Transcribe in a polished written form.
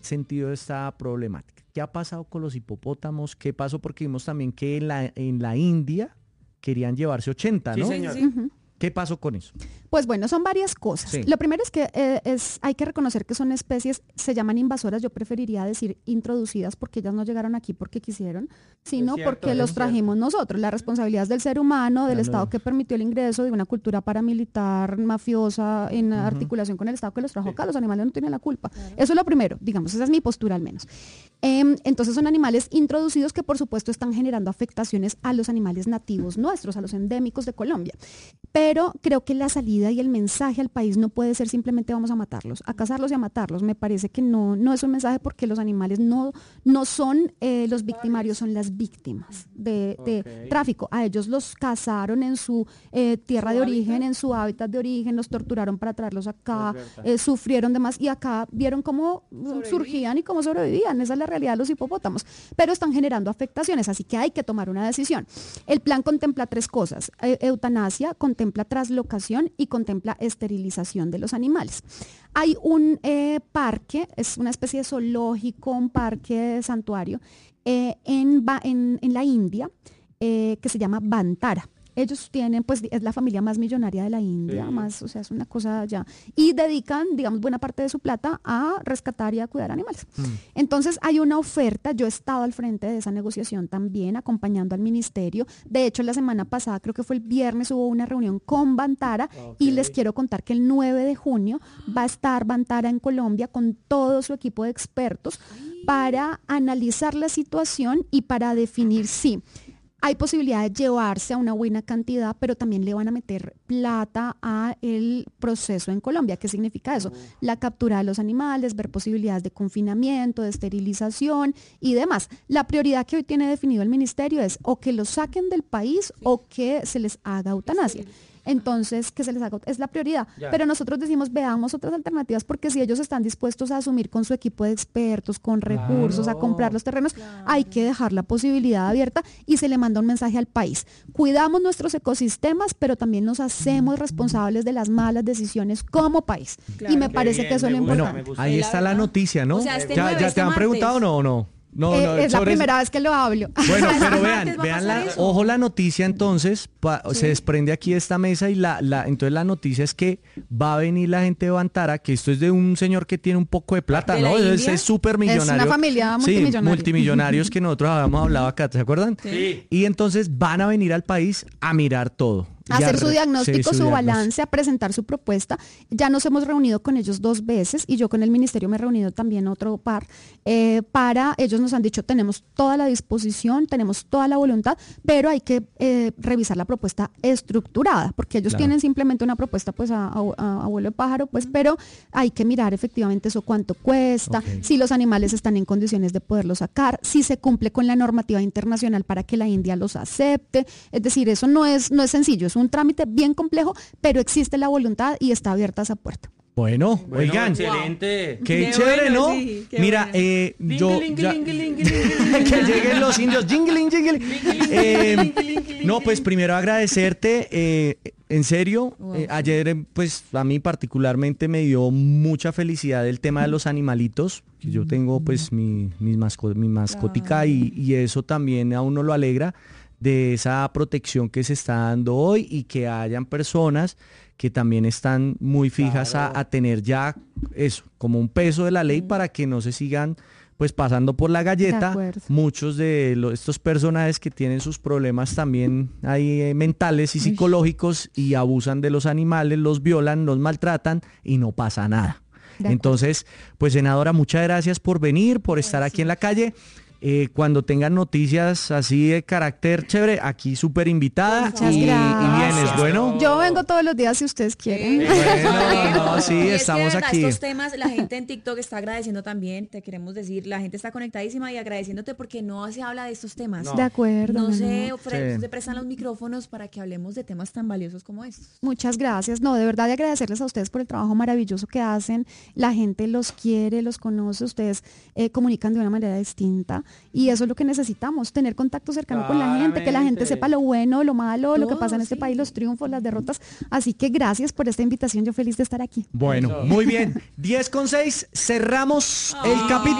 sentido esta problemática. ¿Qué ha pasado con los hipopótamos? ¿Qué pasó? Porque vimos también que en la India querían llevarse 80, ¿no? Sí, señor. Sí. ¿Qué pasó con eso? Pues bueno, son varias cosas. Sí. Lo primero es que hay que reconocer que son especies, se llaman invasoras, yo preferiría decir introducidas porque ellas no llegaron aquí porque quisieron, sino cierto, porque es los trajimos nosotros. La responsabilidad es del ser humano, del Claro. Estado que permitió el ingreso de una cultura paramilitar, mafiosa, en articulación con el Estado que los trajo acá. Los animales no tienen la culpa. Eso es lo primero, digamos, esa es mi postura al menos. Entonces son animales introducidos que por supuesto están generando afectaciones a los animales nativos nuestros, a los endémicos de Colombia. Pero creo que la salida y el mensaje al país no puede ser simplemente vamos a matarlos, a cazarlos y a matarlos. Me parece que no es un mensaje porque los animales no son los victimarios, son las víctimas de tráfico. A ellos los cazaron en su tierra de origen, en su hábitat de origen, los torturaron para traerlos acá, sufrieron demás y acá vieron cómo surgían y cómo sobrevivían. Esa es la realidad de los hipopótamos, pero están generando afectaciones, así que hay que tomar una decisión. El plan contempla 3 cosas: eutanasia, contempla traslocación y contempla esterilización de los animales. Hay un parque, es una especie de zoológico, un parque santuario en la India que se llama Bantara. Ellos tienen, pues es la familia más millonaria de la India, o sea, es una cosa ya. Y dedican, digamos, buena parte de su plata a rescatar y a cuidar animales. Entonces hay una oferta, yo he estado al frente de esa negociación también, acompañando al ministerio. De hecho, la semana pasada, creo que fue el viernes, hubo una reunión con Bantara y les quiero contar que el 9 de junio va a estar Bantara en Colombia con todo su equipo de expertos para analizar la situación y para definir si hay posibilidad de llevarse a una buena cantidad, pero también le van a meter plata a el proceso en Colombia. ¿Qué significa eso? La captura de los animales, ver posibilidades de confinamiento, de esterilización y demás. La prioridad que hoy tiene definido el ministerio es o que los saquen del país o que se les haga eutanasia. Entonces, que se les haga, es la prioridad. Pero nosotros decimos, veamos otras alternativas, porque si ellos están dispuestos a asumir con su equipo de expertos, con recursos, a comprar los terrenos, hay que dejar la posibilidad abierta y se le manda un mensaje al país. Cuidamos nuestros ecosistemas, pero también nos hacemos responsables de las malas decisiones como país. Y me parece que eso es lo importante. Bueno, ahí está la noticia, ¿no? O sea, ¿Ya te han martes. preguntado o no? No, es la primera vez que lo hablo. Bueno, pero martes va a vean pasar eso. ojo la noticia entonces, se desprende aquí de esta mesa y entonces la noticia es que va a venir la gente de Bantara, que esto es de un señor que tiene un poco de plata, ¿De ¿no? la Es India? súper millonario. Es una familia multimillonaria. Sí, multimillonarios que nosotros habíamos hablado acá, ¿se acuerdan? Sí. Y entonces van a venir al país a mirar todo. A hacer su sí, diagnóstico, su diagnóstico. balance, a presentar su propuesta. Ya nos hemos reunido con ellos 2 veces y yo con el ministerio me he reunido también otro par. Ellos nos han dicho, tenemos toda la disposición, tenemos toda la voluntad, pero hay que revisar la propuesta estructurada, porque ellos tienen simplemente una propuesta pues a vuelo de pájaro, pues, pero hay que mirar efectivamente eso cuánto cuesta, si los animales están en condiciones de poderlos sacar, si se cumple con la normativa internacional para que la India los acepte. Es decir, eso no es sencillo, es un trámite bien complejo, pero existe la voluntad y está abierta esa puerta. Bueno, oigan, Excelente. qué Qué chévere, bueno, ¿no? sí, qué Mira, bueno. yo que lleguen los indios, jingling. No, pues primero agradecerte, en serio, ayer pues a mí particularmente me dio mucha felicidad el tema de los animalitos, que yo tengo pues mi mascotica y eso también a uno lo alegra, de esa protección que se está dando hoy y que hayan personas que también están muy fijas a tener ya eso, como un peso de la ley para que no se sigan pues pasando por la galleta. Muchos de estos personajes que tienen sus problemas también ahí mentales y psicológicos y abusan de los animales, los violan, los maltratan y no pasa nada. Entonces, pues senadora, muchas gracias por venir, por estar aquí en la calle. Cuando tengan noticias así de carácter chévere, aquí súper invitada y vienes, bueno. Yo vengo todos los días si ustedes quieren. Bueno, sí, Y es que, estamos de verdad, aquí. estos temas, la gente en TikTok está agradeciendo también, te queremos decir, la gente está conectadísima y agradeciéndote porque no se habla de estos temas. De acuerdo. No no, se, no. se prestan los micrófonos para que hablemos de temas tan valiosos como estos. Muchas gracias. No, de verdad de agradecerles a ustedes por el trabajo maravilloso que hacen. La gente los quiere, los conoce, ustedes comunican de una manera distinta. Y eso es lo que necesitamos, tener contacto cercano con la gente, que la gente sepa lo bueno, lo malo, lo que pasa en este país, los triunfos, las derrotas. Así que gracias por esta invitación, yo feliz de estar aquí. Bueno, muy bien. 10:06, cerramos el capítulo.